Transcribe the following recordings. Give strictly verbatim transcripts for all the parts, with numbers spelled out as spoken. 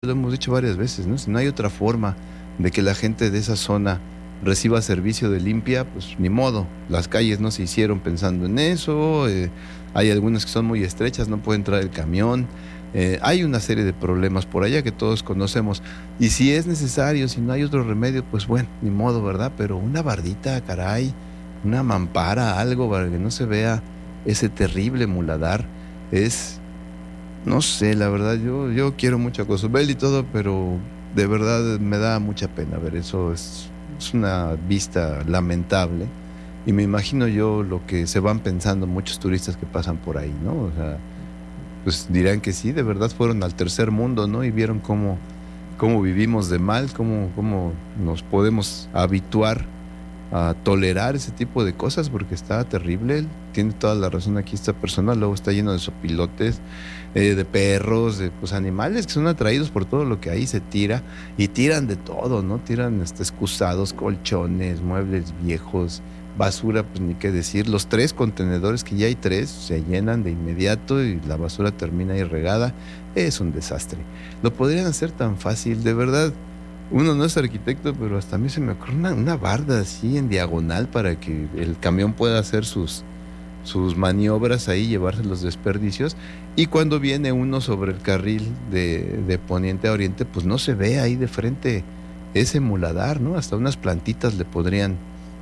Lo hemos dicho varias veces, ¿no? Si no hay otra forma de que la gente de esa zona reciba servicio de limpia, pues ni modo. Las calles no se hicieron pensando en eso, eh, hay algunas que son muy estrechas, no puede entrar el camión, eh, hay una serie de problemas por allá que todos conocemos. Y si es necesario, si no hay otro remedio, pues bueno, ni modo, ¿verdad? Pero una bardita, caray, una mampara, algo para que no se vea ese terrible muladar, es... No sé, la verdad, yo, yo quiero mucho a Cozumel y todo, pero de verdad me da mucha pena ver eso. Es, es una vista lamentable. Y me imagino yo lo que se van pensando muchos turistas que pasan por ahí, ¿no? O sea, pues dirán que sí, de verdad fueron al tercer mundo, ¿no? Y vieron cómo, cómo vivimos de mal, cómo, cómo nos podemos habituar a tolerar ese tipo de cosas, porque está terrible. Tiene toda la razón aquí esta persona. Luego está lleno de sopilotes, eh, de perros, de pues animales que son atraídos por todo lo que ahí se tira, y tiran de todo, ¿no? Tiran este, excusados, colchones, muebles viejos, basura, pues ni qué decir. Los tres contenedores, que ya hay tres, se llenan de inmediato y la basura termina ahí regada. Es un desastre. Lo podrían hacer tan fácil, de verdad. Uno no es arquitecto, pero hasta a mí se me ocurre una, una barda así en diagonal para que el camión pueda hacer sus, sus maniobras ahí, llevarse los desperdicios. Y cuando viene uno sobre el carril de, de poniente a oriente, pues no se ve ahí de frente ese muladar, ¿no? Hasta unas plantitas le podrían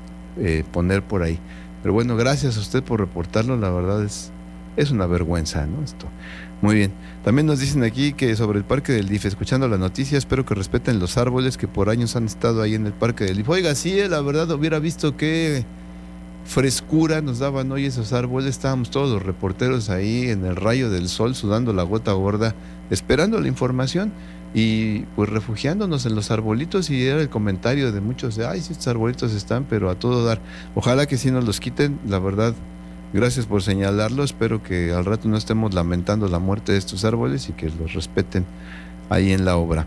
eh, poner por ahí. Pero bueno, gracias a usted por reportarlo, la verdad es, es una vergüenza, ¿no? Esto. Muy bien. También nos dicen aquí que sobre el parque del D I F, escuchando la noticia, espero que respeten los árboles que por años han estado ahí en el parque del D I F. Oiga, sí, la verdad hubiera visto qué frescura nos daban hoy esos árboles. Estábamos todos los reporteros ahí en el rayo del sol, sudando la gota gorda, esperando la información y pues refugiándonos en los arbolitos. Y era el comentario de muchos de, ay, sí, estos arbolitos están, pero a todo dar. Ojalá que sí nos los quiten, la verdad. Gracias por señalarlo, espero que al rato no estemos lamentando la muerte de estos árboles y que los respeten ahí en la obra.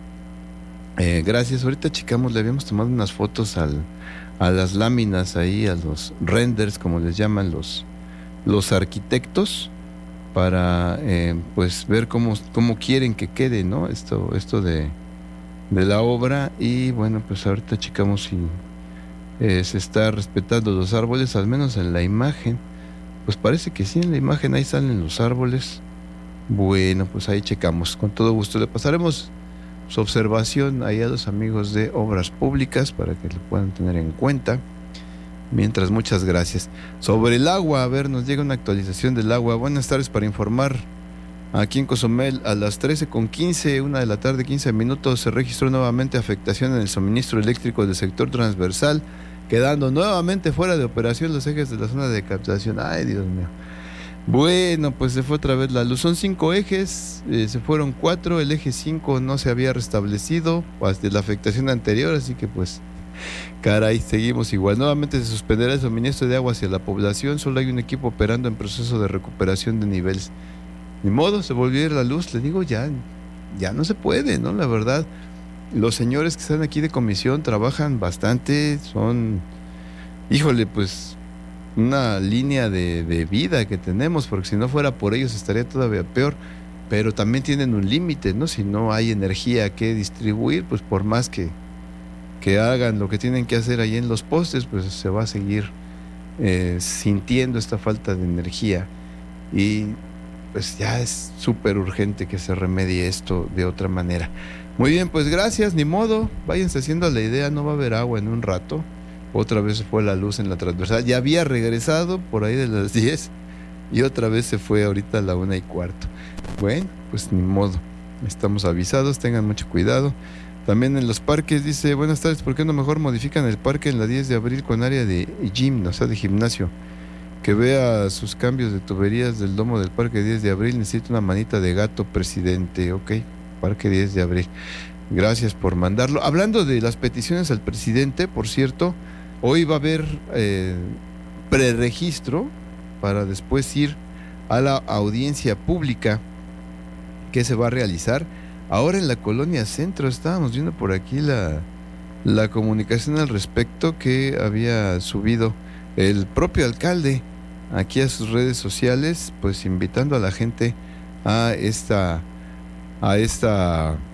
Eh, gracias, ahorita checamos, le habíamos tomado unas fotos al, a las láminas ahí, a los renders, como les llaman los, los arquitectos, para eh, pues ver cómo, cómo quieren que quede, ¿no? Esto, esto de, de la obra. Y bueno, pues ahorita checamos si eh, se está respetando los árboles, al menos en la imagen. Pues parece que sí, en la imagen ahí salen los árboles. Bueno, pues ahí checamos. Con todo gusto le pasaremos su observación ahí a los amigos de Obras Públicas para que lo puedan tener en cuenta. Mientras, muchas gracias. Sobre el agua, a ver, nos llega una actualización del agua. Buenas tardes, para informar. Aquí en Cozumel, a las trece con quince, una de la tarde, quince minutos, se registró nuevamente afectación en el suministro eléctrico del sector transversal, quedando nuevamente fuera de operación los ejes de la zona de captación. Ay, Dios mío. Bueno, pues se fue otra vez la luz. Son cinco ejes, eh, se fueron cuatro. El eje cinco no se había restablecido desde la afectación anterior, así que pues, caray, seguimos igual. Nuevamente se suspenderá el suministro de agua hacia la población. Solo hay un equipo operando en proceso de recuperación de niveles. Ni modo, se volvió a ir la luz. Le digo, ya, ya no se puede, ¿no? La verdad. Los señores que están aquí de comisión trabajan bastante, son, híjole, pues una línea de, de vida que tenemos, porque si no fuera por ellos estaría todavía peor, pero también tienen un límite, ¿no? Si no hay energía que distribuir, pues por más que, que hagan lo que tienen que hacer ahí en los postes, pues se va a seguir eh, sintiendo esta falta de energía. Y pues ya es súper urgente que se remedie esto de otra manera. Muy bien, pues gracias, ni modo, váyanse haciendo la idea, no va a haber agua en un rato. Otra vez se fue la luz en la transversal, ya había regresado por ahí de las diez y otra vez se fue ahorita a la una y cuarto. Bueno, pues ni modo, estamos avisados, tengan mucho cuidado. También en los parques dice, buenas tardes, ¿por qué no mejor modifican el parque en la diez de abril con área de gym, o sea, de gimnasio? Que vea sus cambios de tuberías del domo del parque diez de abril, necesita una manita de gato, presidente, ok. Parque diez de abril. Gracias por mandarlo. Hablando de las peticiones al presidente, por cierto, hoy va a haber eh, preregistro para después ir a la audiencia pública que se va a realizar ahora en la Colonia Centro. Estábamos viendo por aquí la, la comunicación al respecto que había subido el propio alcalde aquí a sus redes sociales, pues invitando a la gente a esta a esta